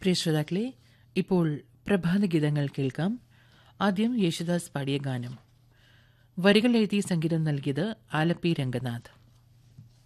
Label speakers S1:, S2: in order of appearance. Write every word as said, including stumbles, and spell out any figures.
S1: പ്രിയ ശ്രോതാക്കളെ, ഇപ്പോൾ പ്രഭാതഗീതങ്ങൾ കേൾക്കാം. ആദ്യം യേശുദാസ് പാടിയ ഗാനം. വരികൾ എഴുതി സംഗീതം നൽകിയത് ആലപ്പി രംഗനാഥ്.